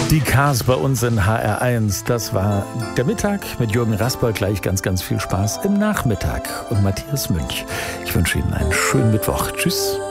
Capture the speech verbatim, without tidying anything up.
Die Cars bei uns in H R eins, das war der Mittag mit Jürgen Rasper. Gleich ganz, ganz viel Spaß im Nachmittag und Matthias Münch. Ich wünsche Ihnen einen schönen Mittwoch. Tschüss.